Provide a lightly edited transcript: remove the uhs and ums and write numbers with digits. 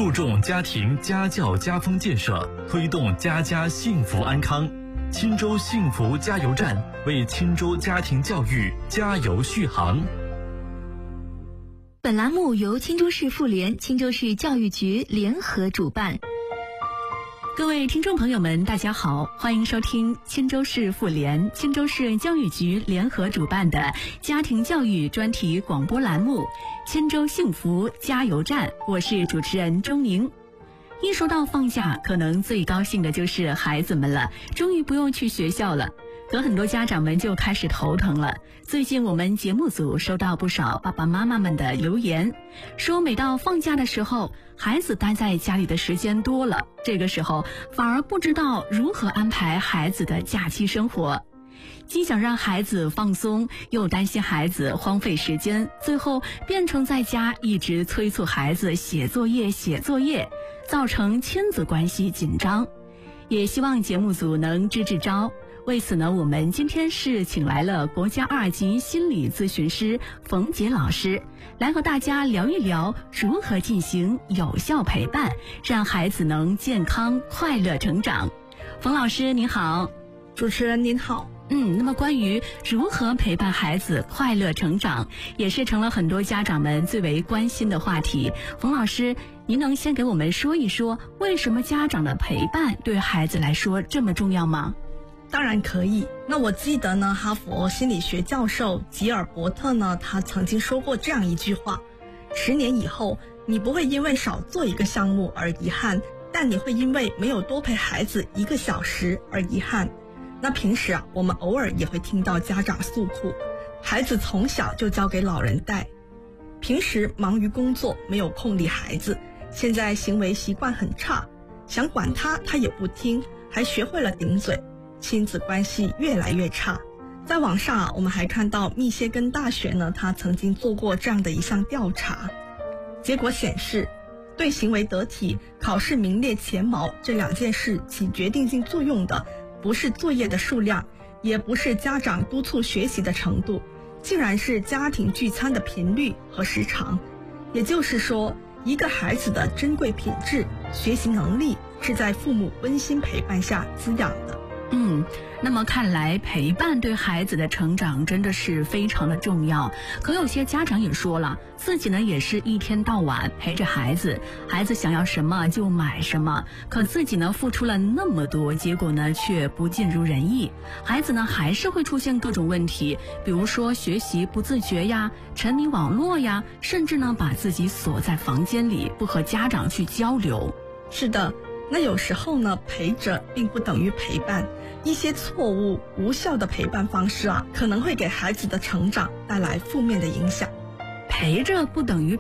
注重家庭家教家风建设，推动家家幸福安康。钦州幸福加油站为钦州家庭教育加油续航。 本栏目由钦州市妇联、钦州市教育局联合主办。 各位听众朋友们，大家好，欢迎收听钦州市妇联、钦州市教育局联合主办的家庭教育专题广播栏目《钦州幸福加油站》，我是主持人钟宁。一说到放假，可能最高兴的就是孩子们了，终于不用去学校了。可很多家长们就开始头疼了。最近我们节目组收到不少爸爸妈妈们的留言，说每到放假的时候，孩子待在家里的时间多了，这个时候反而不知道如何安排孩子的假期生活。既想让孩子放松，又担心孩子荒废时间，最后变成在家一直催促孩子写作业，造成亲子关系紧张。也希望节目组能支支招。为此呢，我们今天是请来了国家2级心理咨询师冯杰老师，来和大家聊一聊如何进行有效陪伴，让孩子能健康快乐成长。冯老师您好。 主持人您好。 那么关于如何陪伴孩子快乐成长，也是成了很多家长们最为关心的话题。冯老师，您能先给我们说一说，为什么家长的陪伴对孩子来说这么重要吗？ 当然可以。那我记得呢，哈佛心理学教授吉尔伯特呢，他曾经说过这样一句话：10年以后，你不会因为少做一个项目而遗憾，但你会因为没有多陪孩子1个小时而遗憾。那平时我们偶尔也会听到家长诉苦，孩子从小就交给老人带，平时忙于工作，没有空理孩子，现在行为习惯很差，想管他也不听，还学会了顶嘴，亲子关系越来越差。在网上我们还看到密歇根大学呢，他曾经做过这样的一项调查，结果显示，对行为得体、考试名列前茅这2件事起决定性作用的，不是作业的数量，也不是家长督促学习的程度，竟然是家庭聚餐的频率和时长。也就是说，一个孩子的珍贵品质、学习能力是在父母温馨陪伴下滋养的。 那么看来陪伴对孩子的成长真的是非常的重要。可有些家长也说了，自己呢也是一天到晚陪着孩子，孩子想要什么就买什么，可自己呢付出了那么多，结果呢却不尽如人意。孩子呢还是会出现各种问题，比如说学习不自觉呀，沉迷网络呀，甚至呢把自己锁在房间里，不和家长去交流。 是的，那有时候呢，陪着并不等于陪伴，一些错误无效的陪伴方式可能会给孩子的成长带来负面的影响。 陪着不等于